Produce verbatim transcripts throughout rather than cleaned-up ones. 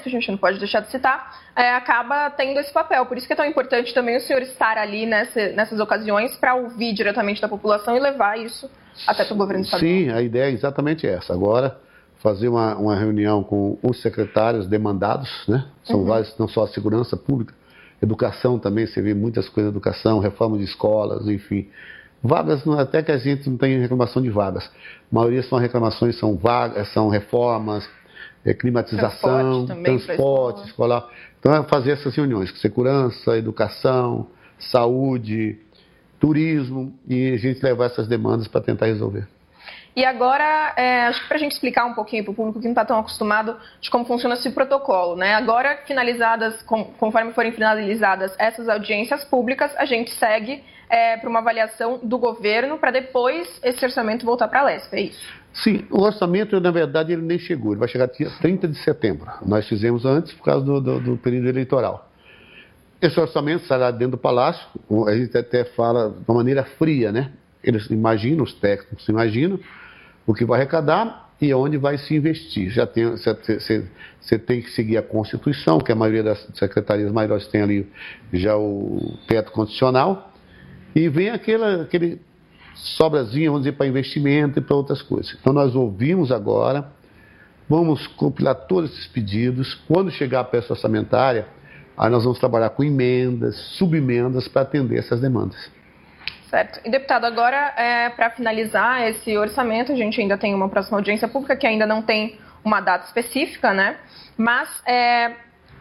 a gente não pode deixar de citar, é, acaba tendo esse papel. Por isso que é tão importante também o senhor estar ali nessa, nessas ocasiões para ouvir diretamente da população e levar isso até para o governo estadual. Sim, a ideia é exatamente essa. Agora, fazer uma, uma reunião com os secretários demandados, né? São uhum. vários, não só a segurança pública, educação também, você vê muitas coisas, educação, reforma de escolas, enfim. Vagas, até que a gente não tem reclamação de vagas. A maioria são reclamações, são vagas, são reformas, é, climatização, transporte, transporte escolar. Então é fazer essas reuniões, segurança, educação, saúde, turismo, e a gente levar essas demandas para tentar resolver. E agora, é, acho que para a gente explicar um pouquinho para o público que não está tão acostumado de como funciona esse protocolo, né? Agora, finalizadas, com, conforme forem finalizadas essas audiências públicas, a gente segue é, para uma avaliação do governo para depois esse orçamento voltar para a Lesp, é isso? Sim, o orçamento, na verdade, ele nem chegou, ele vai chegar dia trinta de setembro. Nós fizemos antes por causa do, do, do período eleitoral. Esse orçamento será dentro do Palácio, a gente até fala de uma maneira fria, né? Eles imaginam, os técnicos imaginam o que vai arrecadar e onde vai se investir. Já tem, você, você tem que seguir a Constituição, que a maioria das secretarias maiores tem ali já o teto constitucional, e vem aquele, aquele sobrazinho, vamos dizer, para investimento e para outras coisas. Então nós ouvimos agora, vamos compilar todos esses pedidos. Quando chegar a peça orçamentária, aí nós vamos trabalhar com emendas, subemendas para atender essas demandas. Certo. E, deputado, agora, é, para finalizar esse orçamento, a gente ainda tem uma próxima audiência pública que ainda não tem uma data específica, né? Mas é,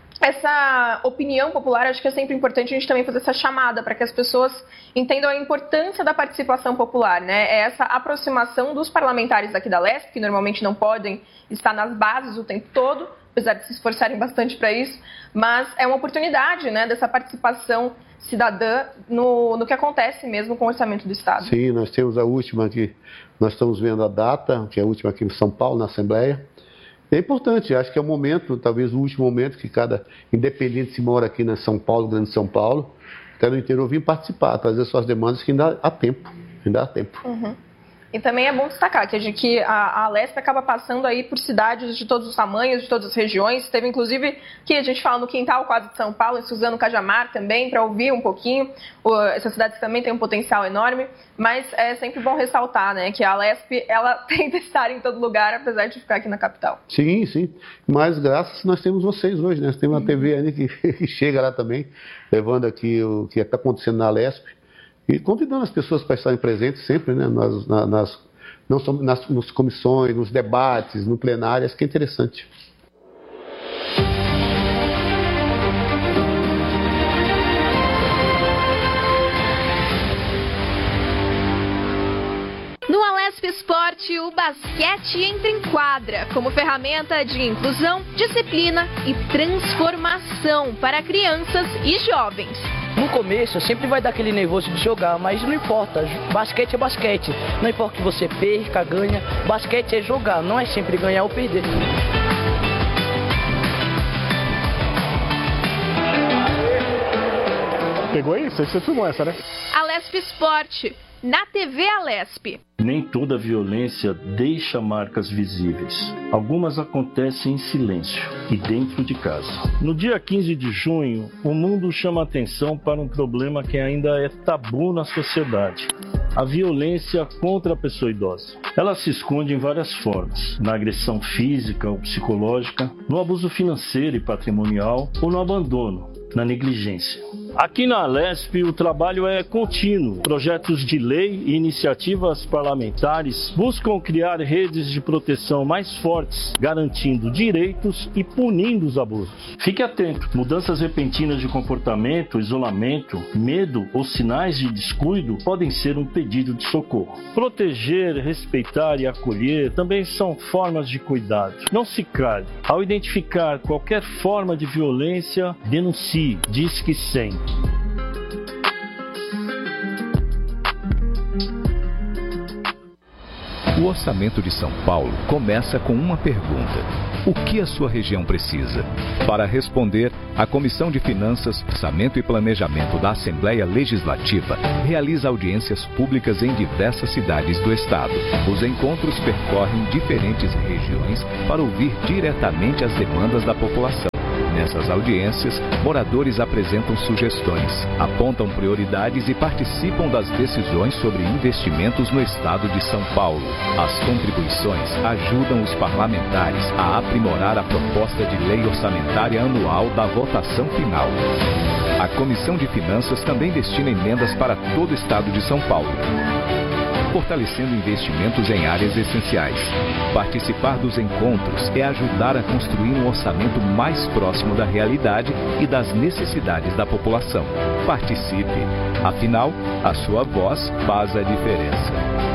essa opinião popular, acho que é sempre importante a gente também fazer essa chamada para que as pessoas entendam a importância da participação popular, né? É essa aproximação dos parlamentares aqui da Lesp, que normalmente não podem estar nas bases o tempo todo, apesar de se esforçarem bastante para isso, mas é uma oportunidade, né, dessa participação cidadã no, no que acontece mesmo com o orçamento do Estado. Sim, nós temos a última aqui, nós estamos vendo a data, que é a última aqui em São Paulo, na Assembleia. É importante, acho que é o momento, talvez o último momento que cada independente se mora aqui na São Paulo, Grande São Paulo, até no interior, vir participar, trazer suas demandas, que ainda há tempo, ainda há tempo. Uhum. E também é bom destacar que a, que a, a Lesp acaba passando aí por cidades de todos os tamanhos, de todas as regiões. Teve, inclusive, que a gente fala no quintal quase de São Paulo, em Suzano Cajamar também, para ouvir um pouquinho. O, essas cidades também têm um potencial enorme, mas é sempre bom ressaltar, né, que a Lesp, ela tenta estar em todo lugar, apesar de ficar aqui na capital. Sim, sim. Mas graças nós temos vocês hoje, né? Nós temos uma T V aí que, que chega lá também, levando aqui o que está acontecendo na Lesp. E convidando as pessoas para estarem presentes sempre, né, nas, nas, não só nas, nas comissões, nos debates, no plenário, isso que é interessante. No Alesp Esporte, o basquete entra em quadra como ferramenta de inclusão, disciplina e transformação para crianças e jovens. No começo, sempre vai dar aquele nervoso de jogar, mas não importa, basquete é basquete. Não importa que você perca, ganha, basquete é jogar, não é sempre ganhar ou perder. Pegou isso? Você filmou essa, né? Alesp Esporte, na T V Alesp. Nem toda violência deixa marcas visíveis. Algumas acontecem em silêncio e dentro de casa. No dia quinze de junho, o mundo chama atenção para um problema que ainda é tabu na sociedade: a violência contra a pessoa idosa. Ela se esconde em várias formas: na agressão física ou psicológica, no abuso financeiro e patrimonial ou no abandono, na negligência. Aqui na Alesp o trabalho é contínuo. Projetos de lei e iniciativas parlamentares buscam criar redes de proteção mais fortes, garantindo direitos e punindo os abusos. Fique atento: mudanças repentinas de comportamento, isolamento, medo ou sinais de descuido podem ser um pedido de socorro. Proteger, respeitar e acolher também são formas de cuidado. Não se cale. Ao identificar qualquer forma de violência, denuncie, disque cem. O Orçamento de São Paulo começa com uma pergunta: o que a sua região precisa? Para responder, a Comissão de Finanças, Orçamento e Planejamento da Assembleia Legislativa realiza audiências públicas em diversas cidades do estado. Os encontros percorrem diferentes regiões para ouvir diretamente as demandas da população. Nessas audiências, moradores apresentam sugestões, apontam prioridades e participam das decisões sobre investimentos no estado de São Paulo. As contribuições ajudam os parlamentares a aprimorar a proposta de lei orçamentária anual da votação final. A Comissão de Finanças também destina emendas para todo o estado de São Paulo, fortalecendo investimentos em áreas essenciais. Participar dos encontros é ajudar a construir um orçamento mais próximo da realidade e das necessidades da população. Participe, afinal, a sua voz faz a diferença.